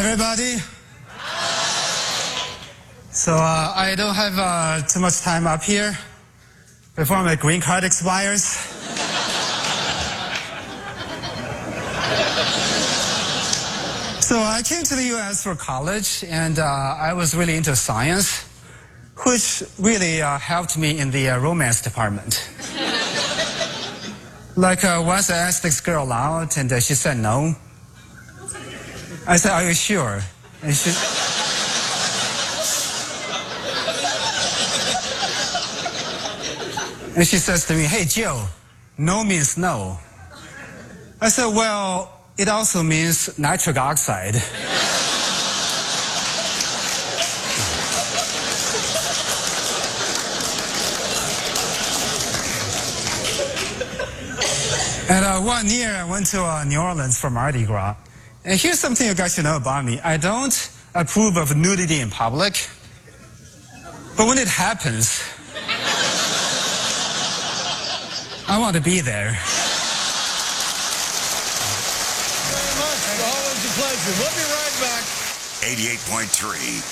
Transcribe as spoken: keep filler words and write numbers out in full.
everybody. So uh, I don't have uh, too much time up here before my green card expires. So I came to the U S for college, and uh, I was really into science, which really uh, helped me in the uh, romance department. Like uh, once I asked this girl out, and uh, she said no. I said, "Are you sure?" And she, and she says to me, "Hey, Joe, no means no." I said, "Well, it also means nitric oxide." And uh, one year I went to uh, New Orleans for Mardi Gras. And here's something you guys should know about me. I don't approve of nudity in public. But when it happens, I want to be there. Thank you very much. It's always a pleasure. We'll be right back. eighty-eight point three